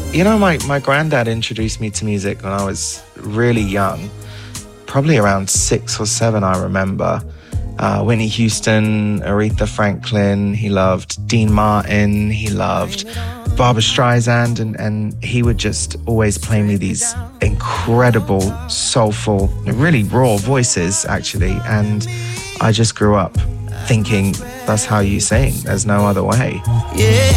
You know, my granddad introduced me to music when I was really young, probably around 6 or 7, I remember. Whitney Houston, Aretha Franklin, he loved Dean Martin, he loved Barbra Streisand, and he would just always play me these incredible, soulful, really raw voices, actually. And I just grew up thinking, that's how you sing, there's no other way. Yeah.